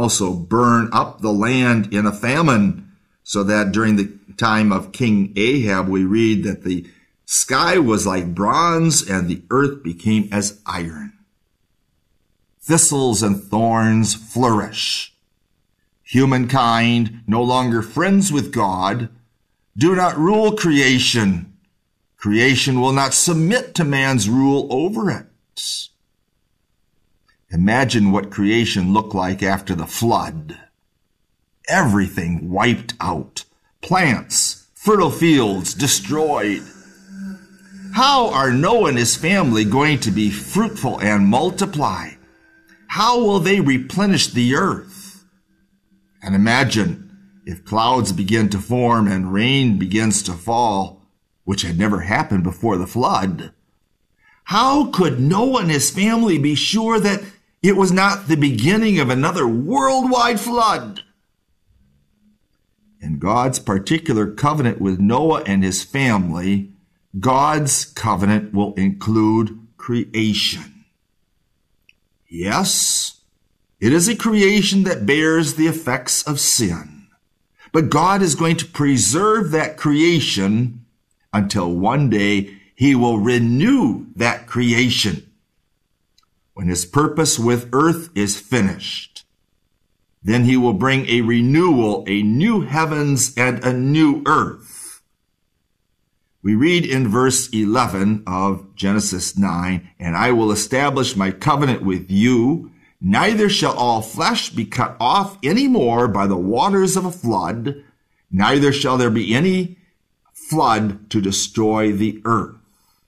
also burn up the land in a famine, so that during the time of King Ahab, we read that the sky was like bronze and the earth became as iron. Thistles and thorns flourish. Humankind, no longer friends with God, do not rule creation. Creation will not submit to man's rule over it. Imagine what creation looked like after the flood. Everything wiped out. Plants, fertile fields destroyed. How are Noah and his family going to be fruitful and multiply? How will they replenish the earth? And imagine if clouds begin to form and rain begins to fall, which had never happened before the flood. How could Noah and his family be sure that it was not the beginning of another worldwide flood? In God's particular covenant with Noah and his family, God's covenant will include creation. Yes, it is a creation that bears the effects of sin. But God is going to preserve that creation until one day he will renew that creation when his purpose with earth is finished. Then he will bring a renewal, a new heavens and a new earth. We read in verse 11 of Genesis 9, "And I will establish my covenant with you. Neither shall all flesh be cut off any more by the waters of a flood, neither shall there be any flood to destroy the earth."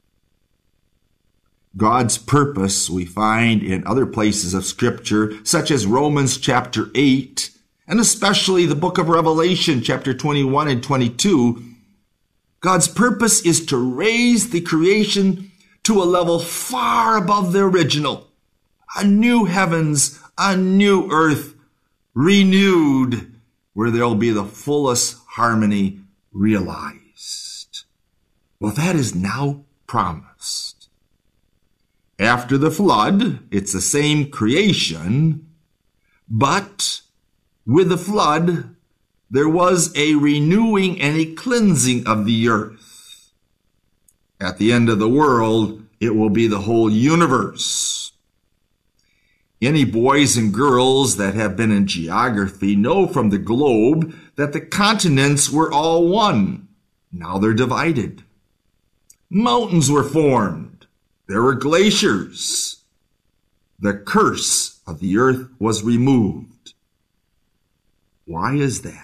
God's purpose we find in other places of Scripture, such as Romans chapter 8, and especially the book of Revelation chapter 21 and 22. God's purpose is to raise the creation to a level far above the original. A new heavens, a new earth, renewed, where there'll be the fullest harmony realized. Well, that is now promised. After the flood, it's the same creation, but with the flood, there was a renewing and a cleansing of the earth. At the end of the world, it will be the whole universe. Any boys and girls that have been in geography know from the globe that the continents were all one. Now they're divided. Mountains were formed. There were glaciers. The curse of the earth was removed. Why is that?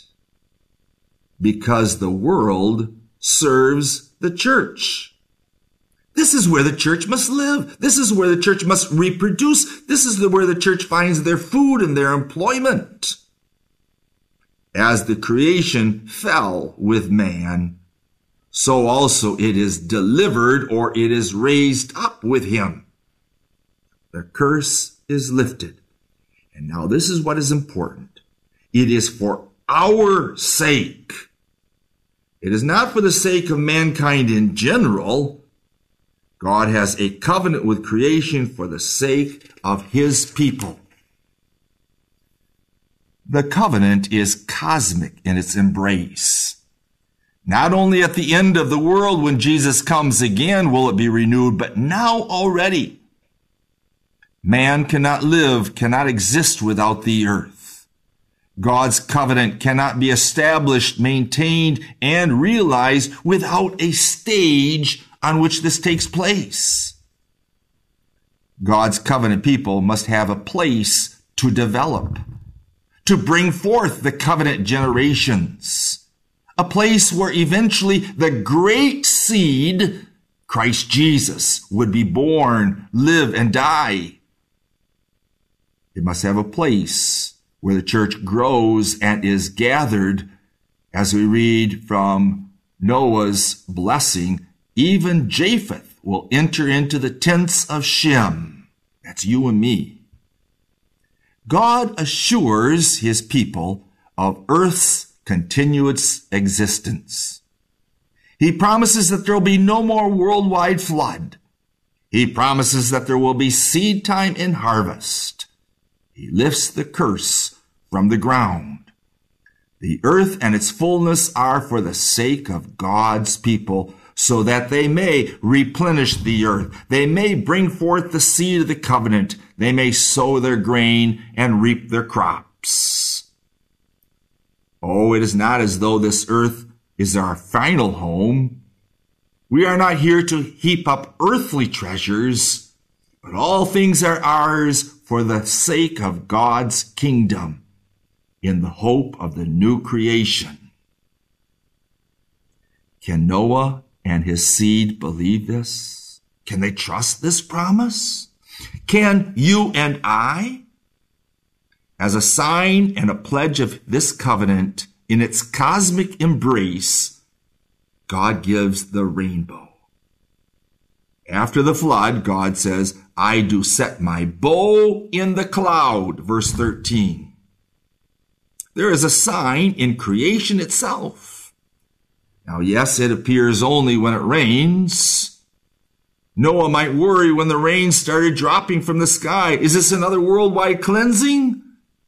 Because the world serves the church. This is where the church must live. This is where the church must reproduce. This is where the church finds their food and their employment. As the creation fell with man, so also it is delivered or it is raised up with him. The curse is lifted. And now this is what is important. It is for our sake. It is not for the sake of mankind in general. God has a covenant with creation for the sake of his people. The covenant is cosmic in its embrace. Not only at the end of the world when Jesus comes again will it be renewed, but now already. Man cannot live, cannot exist without the earth. God's covenant cannot be established, maintained, and realized without a stage on which this takes place. God's covenant people must have a place to develop, to bring forth the covenant generations, a place where eventually the great seed, Christ Jesus, would be born, live, and die. It must have a place where the church grows and is gathered, as we read from Noah's blessing. Even Japheth will enter into the tents of Shem. That's you and me. God assures his people of earth's continuous existence. He promises that there will be no more worldwide flood. He promises that there will be seed time and harvest. He lifts the curse from the ground. The earth and its fullness are for the sake of God's people, so that they may replenish the earth. They may bring forth the seed of the covenant. They may sow their grain and reap their crops. Oh, it is not as though this earth is our final home. We are not here to heap up earthly treasures, but all things are ours for the sake of God's kingdom, in the hope of the new creation. Can Noah and his seed believe this? Can they trust this promise? Can you and I? As a sign and a pledge of this covenant, in its cosmic embrace, God gives the rainbow. After the flood, God says, I do set my bow in the cloud, verse 13. There is a sign in creation itself. Now, yes, it appears only when it rains. Noah might worry when the rain started dropping from the sky. Is this another worldwide cleansing?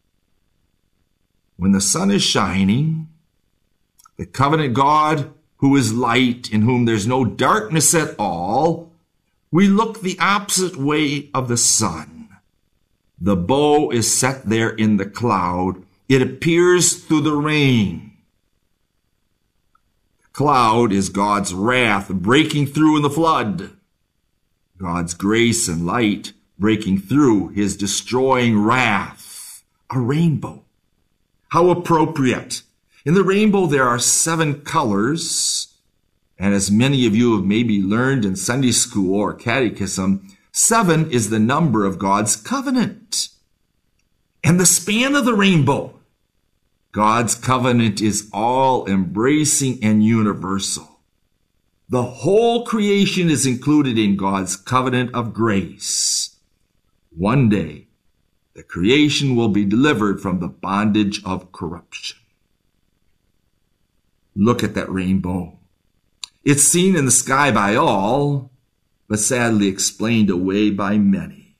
When the sun is shining, the covenant God, who is light, in whom there's no darkness at all, we look the opposite way of the sun. The bow is set there in the cloud. It appears through the rain. The cloud is God's wrath breaking through in the flood. God's grace and light breaking through his destroying wrath. A rainbow. How appropriate. In the rainbow, there are 7 colors. And as many of you have maybe learned in Sunday school or catechism, 7 is the number of God's covenant. And the span of the rainbow. God's covenant is all-embracing and universal. The whole creation is included in God's covenant of grace. One day, the creation will be delivered from the bondage of corruption. Look at that rainbow. It's seen in the sky by all, but sadly explained away by many.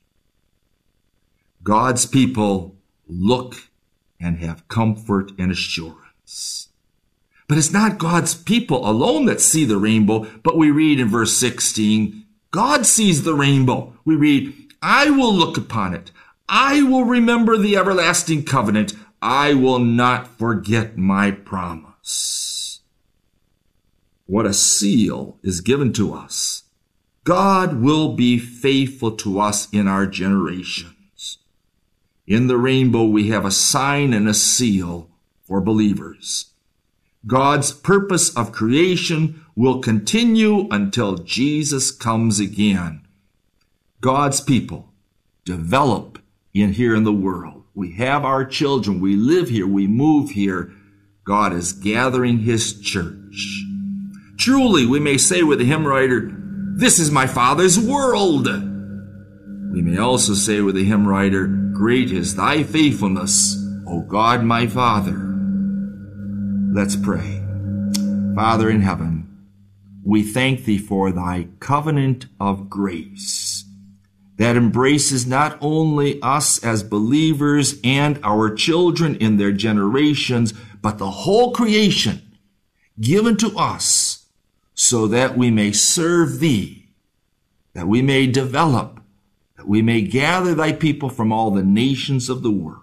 God's people look and have comfort and assurance. But it's not God's people alone that see the rainbow, but we read in verse 16, God sees the rainbow. We read, I will look upon it. I will remember the everlasting covenant. I will not forget my promise. What a seal is given to us. God will be faithful to us in our generations. In the rainbow, we have a sign and a seal for believers. God's purpose of creation will continue until Jesus comes again. God's people develop here in the world. We have our children. We live here. We move here. God is gathering his church. Truly, we may say with the hymn writer, this is my Father's world. We may also say with the hymn writer, great is thy faithfulness, O God my Father. Let's pray. Father in heaven, we thank thee for thy covenant of grace that embraces not only us as believers and our children in their generations, but the whole creation given to us so that we may serve thee, that we may develop, that we may gather thy people from all the nations of the world.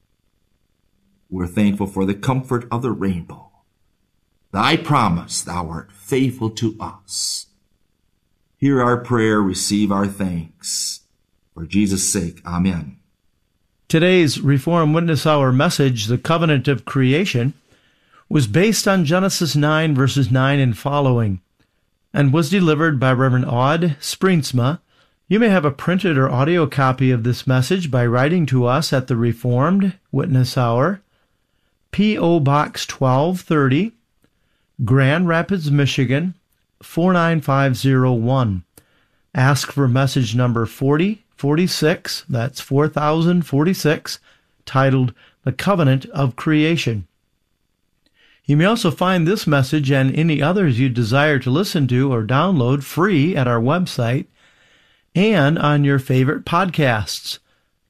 We're thankful for the comfort of the rainbow. Thy promise, thou art faithful to us. Hear our prayer, receive our thanks. For Jesus' sake, amen. Today's Reformed Witness Hour message, The Covenant of Creation, was based on Genesis 9, verses 9 and following, and was delivered by Reverend Odd Springsma. You may have a printed or audio copy of this message by writing to us at the Reformed Witness Hour, P.O. Box 1230, Grand Rapids, Michigan, 49501. Ask for message number 4046, that's 4046, titled The Covenant of Creation. You may also find this message and any others you desire to listen to or download free at our website and on your favorite podcasts.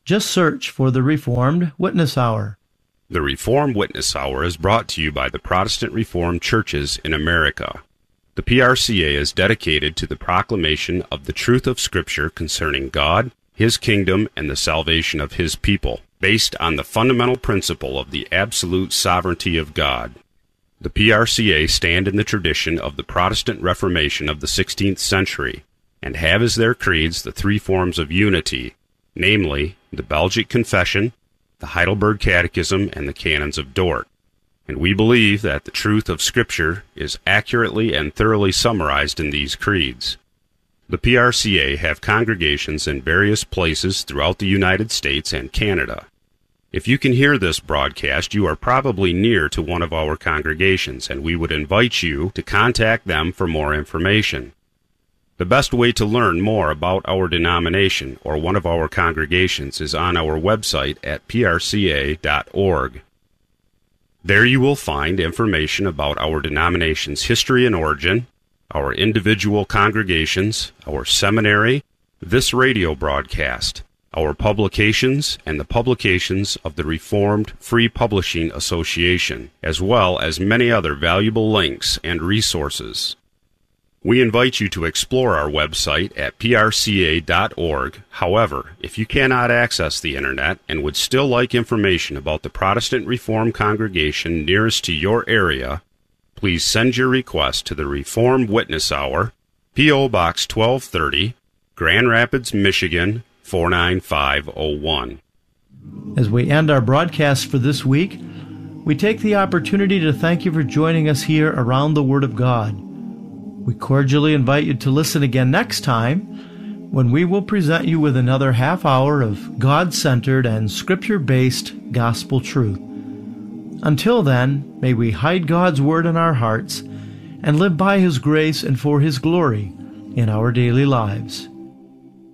Just search for the Reformed Witness Hour. The Reformed Witness Hour is brought to you by the Protestant Reformed Churches in America. The PRCA is dedicated to the proclamation of the truth of Scripture concerning God, His kingdom, and the salvation of His people, based on the fundamental principle of the absolute sovereignty of God. The PRCA stand in the tradition of the Protestant Reformation of the 16th century, and have as their creeds the three forms of unity, namely, the Belgic Confession, the Heidelberg Catechism, and the Canons of Dort. And we believe that the truth of Scripture is accurately and thoroughly summarized in these creeds. The PRCA have congregations in various places throughout the United States and Canada. If you can hear this broadcast, you are probably near to one of our congregations, and we would invite you to contact them for more information. The best way to learn more about our denomination or one of our congregations is on our website at prca.org. There you will find information about our denomination's history and origin, our individual congregations, our seminary, this radio broadcast, our publications, and the publications of the Reformed Free Publishing Association, as well as many other valuable links and resources. We invite you to explore our website at prca.org. However, if you cannot access the Internet and would still like information about the Protestant Reformed congregation nearest to your area, please send your request to the Reformed Witness Hour, P.O. Box 1230, Grand Rapids, Michigan, 49501. As we end our broadcast for this week, we take the opportunity to thank you for joining us here around the Word of God. We cordially invite you to listen again next time when we will present you with another half hour of God-centered and Scripture-based gospel truth. Until then, may we hide God's Word in our hearts and live by His grace and for His glory in our daily lives.